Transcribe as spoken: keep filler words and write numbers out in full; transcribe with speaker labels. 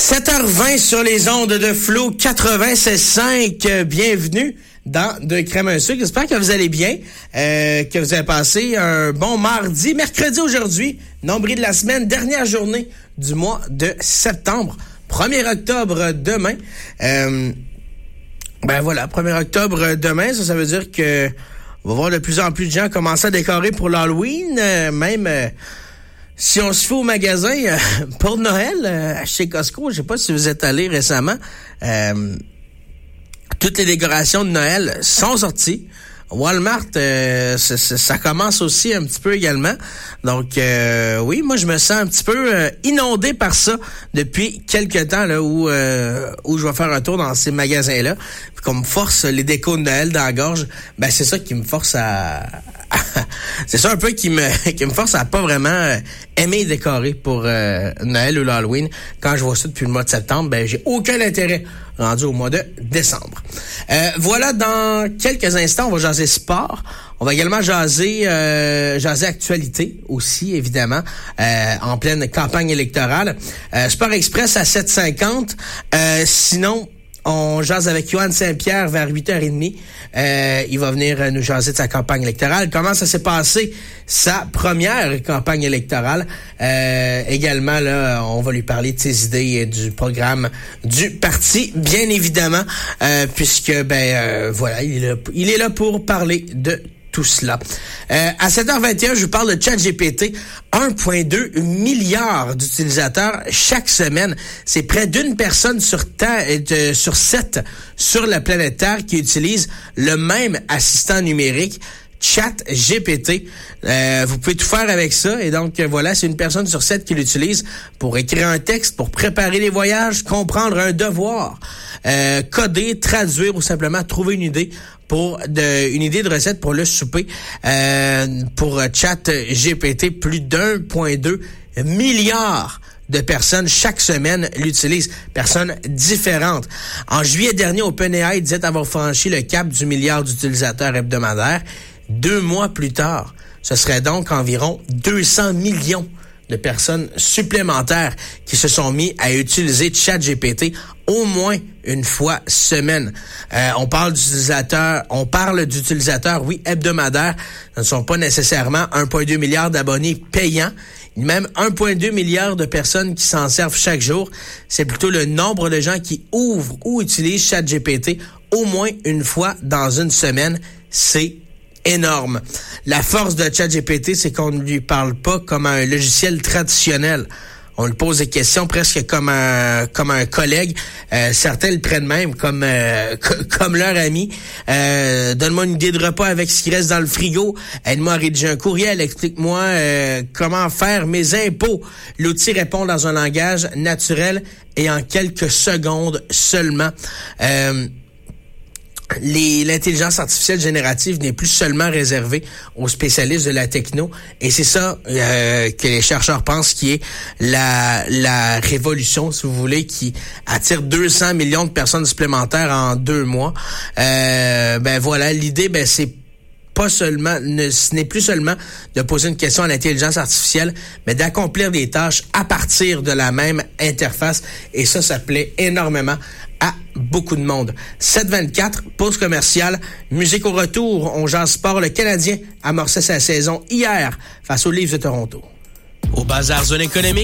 Speaker 1: sept heures vingt sur les ondes de Flow quatre-vingt-seize cinq. Bienvenue dans De Crème à sucre. J'espère que vous allez bien, euh, que vous avez passé un bon mardi, mercredi aujourd'hui, nombril de la semaine, dernière journée du mois de septembre, premier octobre demain. Euh, ben voilà, premier octobre demain, ça, ça veut dire que on va voir de plus en plus de gens commencer à décorer pour l'Halloween, euh, même... Euh, Si on se fait au magasin euh, pour Noël, euh, chez Costco, je sais pas si vous êtes allés récemment, euh, toutes les décorations de Noël sont sorties. Walmart, euh, ça, ça, ça commence aussi un petit peu également. Donc, euh, oui, moi, je me sens un petit peu euh, inondé par ça depuis quelques temps là où euh, où je vais faire un tour dans ces magasins-là. Puis qu'on me force les décos de Noël dans la gorge, ben c'est ça qui me force à... c'est ça un peu qui me qui me force à pas vraiment euh, aimer décorer pour euh, Noël ou l'Halloween. Quand je vois ça depuis le mois de septembre, ben j'ai aucun intérêt rendu au mois de décembre. Euh, voilà, dans quelques instants, on va jaser sport. On va également jaser euh, jaser actualité aussi, évidemment, euh, en pleine campagne électorale. Euh, Sport Express à sept cinquante. Euh, sinon, on jase avec Yoann Saint-Pierre vers huit heures trente. Euh, il va venir nous jaser de sa campagne électorale. Comment ça s'est passé, sa première campagne électorale. Euh, également, là, on va lui parler de ses idées et du programme du parti, bien évidemment, euh, puisque, ben, euh, voilà, il est là, il est là pour parler de tout cela. Euh, à sept heures vingt et un, je vous parle de ChatGPT. un virgule deux milliard d'utilisateurs chaque semaine. C'est près d'une personne sur terre, euh, sur sept sur la planète Terre qui utilise le même assistant numérique, ChatGPT. Euh, vous pouvez tout faire avec ça. Et donc, euh, voilà, c'est une personne sur sept qui l'utilise pour écrire un texte, pour préparer les voyages, comprendre un devoir, euh, coder, traduire ou simplement trouver une idée pour de, une idée de recette pour le souper. Euh, pour ChatGPT, plus d'un virgule deux milliard de personnes chaque semaine l'utilisent, personnes différentes. En juillet dernier, OpenAI disait avoir franchi le cap du milliard d'utilisateurs hebdomadaires. Deux mois plus tard, ce serait donc environ deux cents millions de personnes supplémentaires qui se sont mis à utiliser ChatGPT au moins une fois semaine. Euh, on parle d'utilisateurs, on parle d'utilisateurs, oui, hebdomadaires. Ce ne sont pas nécessairement un virgule deux milliard d'abonnés payants. Même un virgule deux milliard de personnes qui s'en servent chaque jour. C'est plutôt le nombre de gens qui ouvrent ou utilisent ChatGPT au moins une fois dans une semaine. C'est énorme. La force de ChatGPT, c'est qu'on ne lui parle pas comme un logiciel traditionnel. On lui pose des questions presque comme un comme un collègue. Euh, certains le prennent même comme euh, comme leur ami. Euh, donne-moi une idée de repas avec ce qui reste dans le frigo. Aide-moi à rédiger un courriel. Explique-moi euh, comment faire mes impôts. L'outil répond dans un langage naturel et en quelques secondes seulement. Euh, Les, l'intelligence artificielle générative n'est plus seulement réservée aux spécialistes de la techno, et c'est ça euh, que les chercheurs pensent qui est la la révolution, si vous voulez, qui attire deux cents millions de personnes supplémentaires en deux mois. Euh, ben voilà, l'idée, ben c'est pas seulement, ne, ce n'est plus seulement de poser une question à l'intelligence artificielle, mais d'accomplir des tâches à partir de la même interface, et ça, ça plaît énormément à beaucoup de monde. sept vingt-quatre, pause commerciale, musique au retour, on jase sport. Le Canadien amorçait sa saison hier face aux Leafs de Toronto.
Speaker 2: Au Bazar Zone économique,